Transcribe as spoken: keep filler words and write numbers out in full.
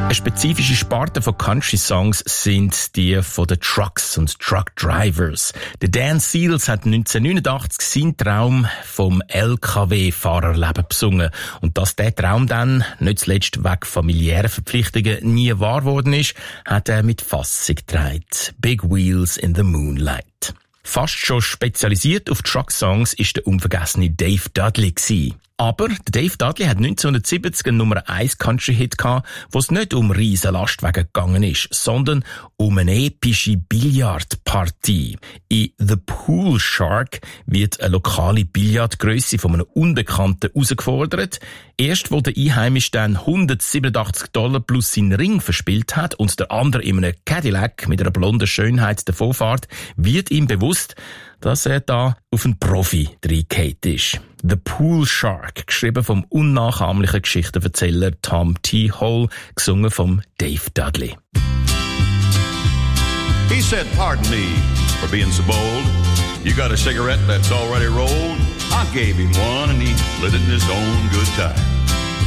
Eine spezifische Sparte von Country-Songs sind die von den Trucks und Truck-Drivers. Der Dan Seals hat neunzehnhundertneunundachtzig seinen Traum vom L K W-Fahrerleben besungen. Und dass der Traum dann, nicht zuletzt wegen familiären Verpflichtungen, nie wahr geworden ist, hat er mit Fassung getragen. Big Wheels in the Moonlight. Fast schon spezialisiert auf Truck-Songs ist der unvergessene Dave Dudley gewesen. Aber Dave Dudley hat neunzehnhundertsiebzig einen Nummer eins Country-Hit gehabt, wo es nicht um riesen Lastwagen gegangen ist, sondern um eine epische Billardpartie. In The Pool Shark wird eine lokale Billardgrösse von einem Unbekannten herausgefordert. Erst, wo der Einheimische dann hundertsiebenundachtzig Dollar plus seinen Ring verspielt hat und der andere in einem Cadillac mit einer blonden Schönheit davonfährt, wird ihm bewusst, dass er da auf einen Profi reingefallen ist. The Pool Shark, geschrieben vom unnachahmlichen Geschichtenerzähler Tom T. Hall, gesungen vom Dave Dudley. He said, "Pardon me for being so bold. You got a cigarette that's already rolled?" I gave him one and he lit it in his own good time.